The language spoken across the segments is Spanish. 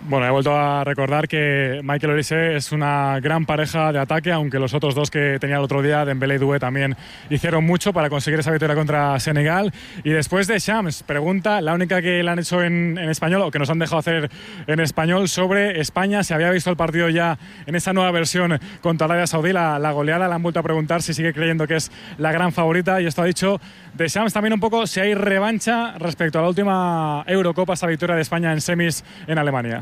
Bueno, he vuelto a recordar que Michael Olise es una gran pareja de ataque, aunque los otros dos que tenía el otro día, Dembélé y Doué, también hicieron mucho para conseguir esa victoria contra Senegal. Y después de Shams, pregunta, la única que le han hecho en español, o que nos han dejado hacer en español, sobre España. Se había visto el partido ya en esa nueva versión contra Arabia Saudí, la goleada. Le han vuelto a preguntar si sigue creyendo que es la gran favorita, y esto ha dicho de Shams también un poco si hay revancha respecto a la última Eurocopa, esa victoria de España en semis en Alemania.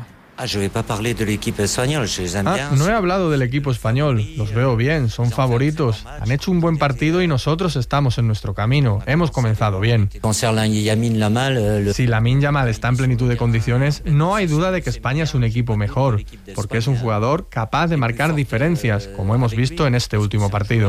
No he hablado del equipo español, los veo bien, son favoritos, han hecho un buen partido y nosotros estamos en nuestro camino, hemos comenzado bien. Si Lamine Yamal está en plenitud de condiciones, no hay duda de que España es un equipo mejor, porque es un jugador capaz de marcar diferencias, como hemos visto en este último partido.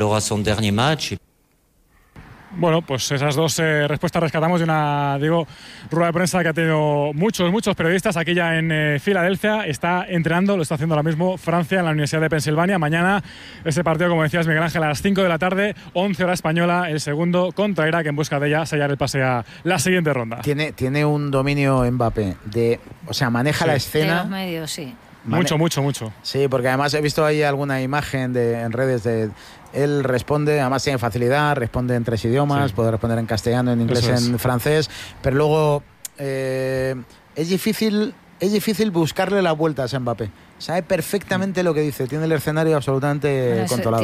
Bueno, pues esas dos respuestas rescatamos de una, rueda de prensa que ha tenido muchos periodistas aquí ya en Filadelfia. Está entrenando, lo está haciendo ahora mismo Francia en la Universidad de Pensilvania. Mañana ese partido, como decías Miguel Ángel, a las 5 de la tarde, 11 hora española, el segundo contra Irak, en busca de ya sellar el pase a la siguiente ronda. Tiene un dominio Mbappé, maneja la escena. De los medios, sí. Mucho. Sí, porque además he visto ahí alguna imagen en redes de... Él responde, además tiene facilidad, responde en 3 idiomas, puede responder en castellano, en inglés, en francés, pero luego es difícil buscarle las vueltas a Mbappé. Sabe perfectamente lo que dice, tiene el escenario absolutamente controlado.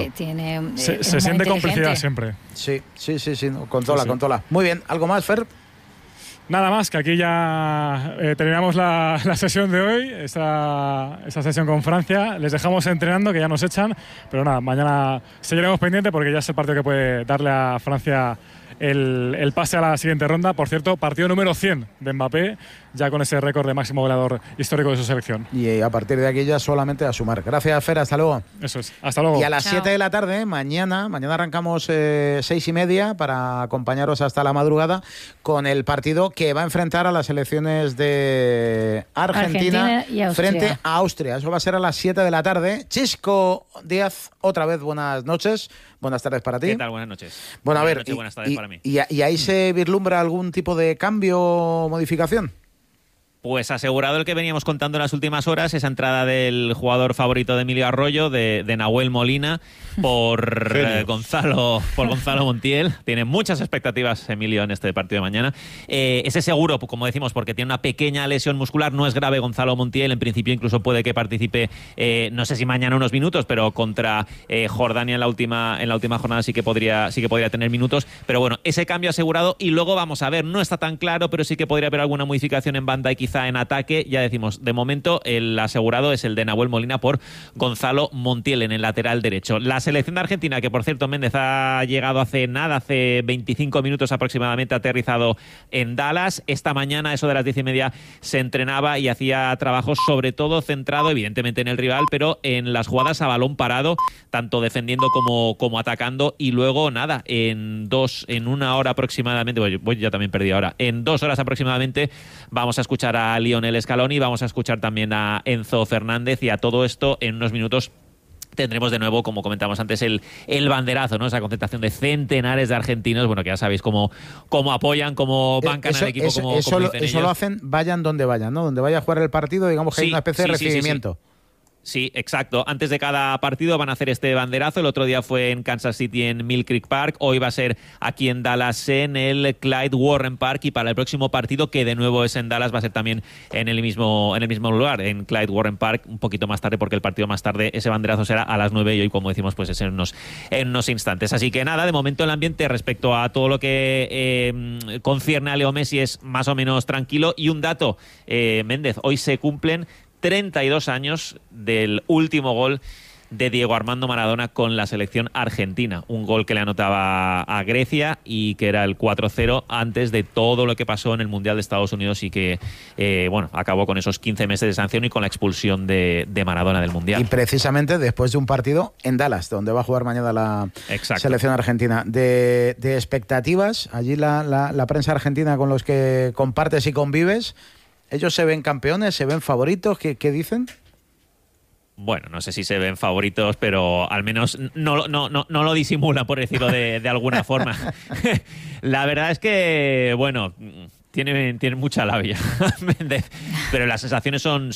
Se siente complicidad siempre. Sí, controla. Muy bien, ¿algo más, Fer? Nada más, que aquí ya terminamos la sesión de hoy, esa sesión con Francia. Les dejamos entrenando, que ya nos echan, pero nada, mañana seguiremos pendiente porque ya es el partido que puede darle a Francia el pase a la siguiente ronda. Por cierto, partido número 100 de Mbappé, ya con ese récord de máximo goleador histórico de su selección. Y a partir de aquí ya solamente a sumar. Gracias, Fer, hasta luego. Eso es, hasta luego. Y a las 7 de la tarde, mañana arrancamos 6:30 para acompañaros hasta la madrugada con el partido que va a enfrentar a las selecciones de Argentina y Austria. Frente a Austria. Eso va a ser a las 7 de la tarde. Chisco Díaz, otra vez buenas noches. Buenas tardes para ti. ¿Qué tal? Buenas noches. Bueno, buenas noches, buenas tardes para mí. ¿Y ahí se vislumbra algún tipo de cambio o modificación? Pues asegurado el que veníamos contando en las últimas horas, esa entrada del jugador favorito de Emilio Arroyo, de Nahuel Molina, por Gonzalo Montiel. Tiene muchas expectativas Emilio en este partido de mañana. Ese seguro, como decimos, porque tiene una pequeña lesión muscular, no es grave Gonzalo Montiel, en principio incluso puede que participe, no sé si mañana unos minutos, pero contra Jordania en la última jornada sí que podría tener minutos. Pero bueno, ese cambio asegurado, y luego vamos a ver, no está tan claro, pero sí que podría haber alguna modificación en banda y quizá en ataque. Ya decimos, de momento el asegurado es el de Nahuel Molina por Gonzalo Montiel en el lateral derecho. La selección de Argentina, que por cierto Méndez ha llegado hace 25 minutos aproximadamente, ha aterrizado en Dallas. Esta mañana, eso de las 10:30, se entrenaba y hacía trabajo sobre todo centrado evidentemente en el rival, pero en las jugadas a balón parado, tanto defendiendo como atacando. Y luego nada, en 1 hora aproximadamente, voy ya también perdí ahora, en 2 horas aproximadamente vamos a escuchar a Lionel Scaloni, vamos a escuchar también a Enzo Fernández, y a todo esto en unos minutos tendremos de nuevo, como comentamos antes, el banderazo, ¿no? Esa concentración de centenares de argentinos, bueno, que ya sabéis cómo apoyan, cómo bancan al equipo, como dicen ellos. Eso lo hacen vayan donde vayan, ¿no? Donde vaya a jugar el partido, digamos que hay una especie de recibimiento. Sí, exacto. Antes de cada partido van a hacer este banderazo. El otro día fue en Kansas City en Mill Creek Park. Hoy va a ser aquí en Dallas en el Clyde Warren Park. Y para el próximo partido, que de nuevo es en Dallas, va a ser también en el mismo lugar, en Clyde Warren Park, un poquito más tarde, porque el partido más tarde, ese banderazo será a las 9 y hoy, como decimos, pues es en unos instantes. Así que nada, de momento el ambiente respecto a todo lo que concierne a Leo Messi es más o menos tranquilo. Y un dato, Méndez, hoy se cumplen 32 años del último gol de Diego Armando Maradona con la selección argentina. Un gol que le anotaba a Grecia y que era el 4-0 antes de todo lo que pasó en el Mundial de Estados Unidos y que acabó con esos 15 meses de sanción y con la expulsión de Maradona del Mundial. Y precisamente después de un partido en Dallas, donde va a jugar mañana la selección argentina. De expectativas, allí la prensa argentina con los que compartes y convives, ¿ellos se ven campeones, se ven favoritos? ¿Qué dicen? Bueno, no sé si se ven favoritos, pero al menos no lo disimulan, por decirlo de alguna forma. La verdad es que, bueno, tiene mucha labia, pero las sensaciones son